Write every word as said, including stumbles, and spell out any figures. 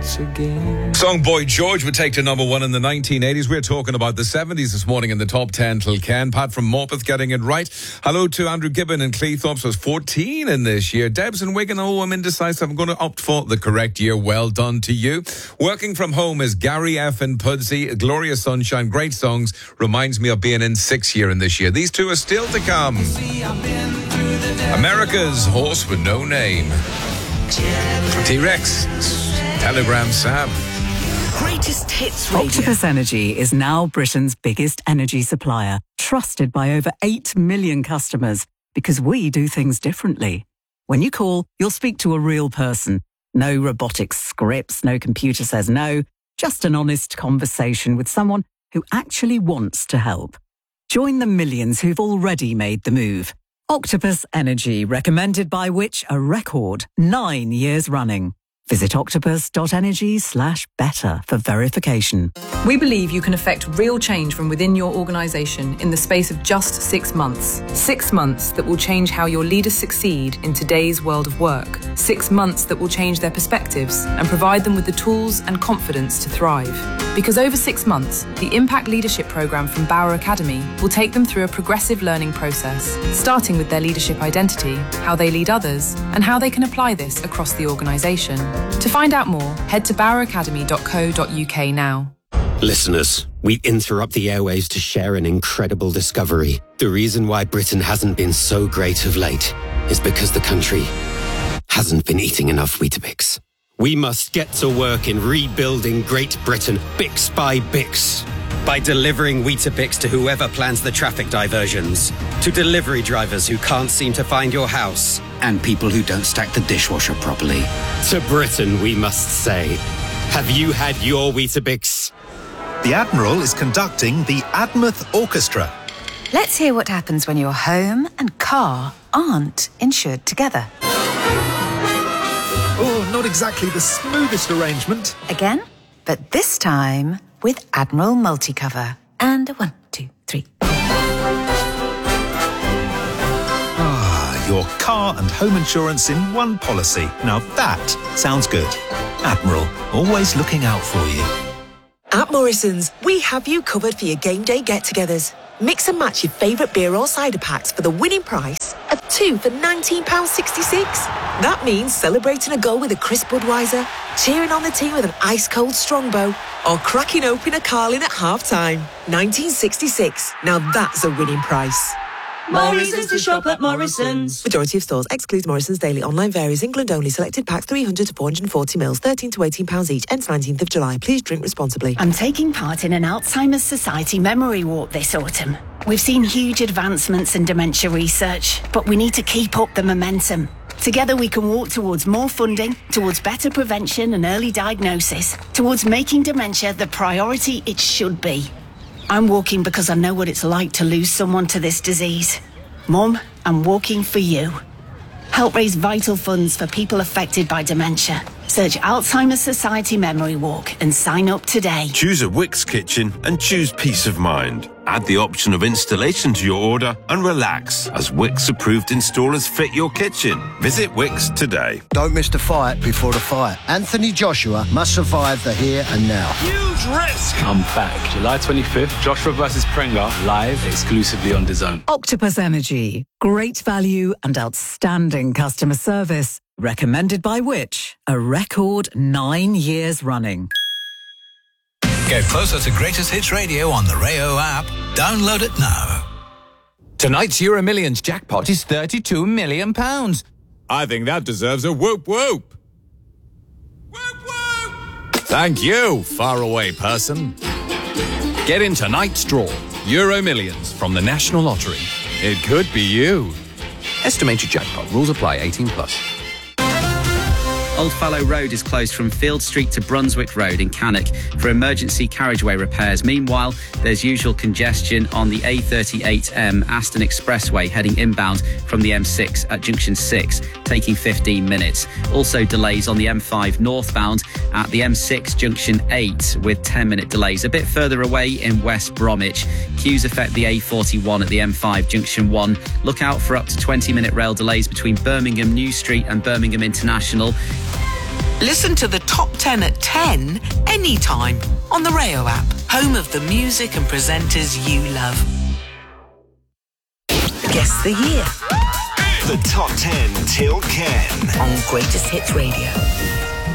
once again. Song Boy George would take to number one in the nineteen eighties. We're talking about the seventies this morning in the top ten till Ken. Pat from Morpeth getting it right. Hello to Andrew Gibbon and Cleethorpes was fourteen in this year. Debs and Wigan, oh, I'm indecisive. I'm going to opt for the correct year. Well done to you. Working from home is Gary F. and Pudsey. Glorious Sunshine, great songs. Reminds me of being in sixth year in this year. These two are still to come. America's Horse with No Name. T-Rex. Telegram Sam. Greatest hits radio. Octopus Energy is now Britain's biggest energy supplier, trusted by over eight million customers, because we do things differently. When you call, you'll speak to a real person. No robotic scripts, no computer says no, just an honest conversation with someone who actually wants to help. Join the millions who've already made the move. Octopus Energy, recommended by Which, a record nine years running. Visit octopus.energy slash better for verification. We believe you can affect real change from within your organisation in the space of just six months. Six months that will change how your leaders succeed in today's world of work. Six months that will change their perspectives and provide them with the tools and confidence to thrive. Because over six months, the Impact Leadership Programme from Bauer Academy will take them through a progressive learning process, starting with their leadership identity, how they lead others, and how they can apply this across the organisation. To find out more, head to bauer academy dot co dot uk now. Listeners, we interrupt the airwaves to share an incredible discovery. The reason why Britain hasn't been so great of late is because the country hasn't been eating enough Weetabix. We must get to work in rebuilding Great Britain, Bix by Bix. By delivering Weetabix to whoever plans the traffic diversions, to delivery drivers who can't seem to find your house, and people who don't stack the dishwasher properly. To Britain, we must say, have you had your Weetabix? The Admiral is conducting the Admouth Orchestra. Let's hear what happens when your home and car aren't insured together. Oh, not exactly the smoothest arrangement. Again, but this time with Admiral Multicover. And a one, two, three. Ah, your car and home insurance in one policy. Now that sounds good. Admiral, always looking out for you. At Morrison's, we have you covered for your game day get-togethers. Mix and match your favourite beer or cider packs for the winning price of two for nineteen pounds sixty-six. That means celebrating a goal with a crisp Budweiser, cheering on the team with an ice-cold Strongbow, or cracking open a Carling at half-time. nineteen sixty-six. Now that's a winning price. Morrison's to shop at Morrison's. Majority of stores excludes Morrison's daily. Online varies. England only. Selected packs three hundred to four hundred forty mils, thirteen to eighteen pounds each. Ends nineteenth of July. Please drink responsibly. I'm taking part in an Alzheimer's Society memory walk this autumn. We've seen huge advancements in dementia research, but we need to keep up the momentum. Together we can walk towards more funding, towards better prevention and early diagnosis, towards making dementia the priority it should be. I'm walking because I know what it's like to lose someone to this disease. Mum, I'm walking for you. Help raise vital funds for people affected by dementia. Search Alzheimer's Society Memory Walk and sign up today. Choose a Wickes kitchen and choose peace of mind. Add the option of installation to your order and relax as Wickes approved installers fit your kitchen. Visit Wickes today. Don't miss the fight before the fight. Anthony Joshua must survive the here and now. Huge risk. I'm back. July twenty-fifth, Joshua versus Prenga, live exclusively on DAZN. Octopus Energy. Great value and outstanding customer service. Recommended by Which, a record nine years running. Get closer to Greatest Hits Radio on the Rayo app. Download it now. Tonight's Euro Millions jackpot is thirty-two million pounds. I think that deserves a whoop whoop. Whoop whoop! Thank you, faraway person. Get in tonight's draw. Euro Millions from the National Lottery. It could be you. Estimated jackpot. Rules apply. eighteen plus. Oldfellow Road is closed from Field Street to Brunswick Road in Cannock for emergency carriageway repairs. Meanwhile, there's usual congestion on the A thirty-eight M Aston Expressway heading inbound from the M six at junction six, taking fifteen minutes. Also delays on the M five northbound at the M six junction eight with ten minute delays. A bit further away in West Bromwich, queues affect the A forty-one at the M five junction one. Look out for up to twenty minute rail delays between Birmingham New Street and Birmingham International. Listen to the top ten at ten anytime on the Rayo app, home of the music and presenters you love. Guess the year. The top ten till Ken on Greatest Hits Radio.